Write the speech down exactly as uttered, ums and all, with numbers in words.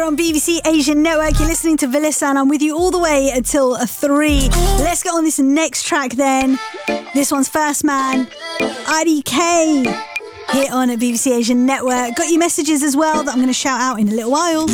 On B B C Asian Network, you're listening to Velissa and I'm with you all the way until three. Let's get on this next track then. This one's First Man, I D K, here on B B C Asian Network. Got your messages as well that I'm going to shout out in a little while.